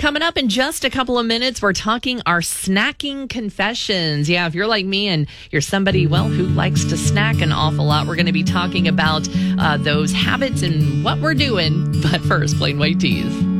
Coming up in just a couple of minutes, we're talking our snacking confessions. Yeah, if you're like me and you're somebody, well, who likes to snack an awful lot, we're going to be talking about those habits and what we're doing. But first, Plain White Tees.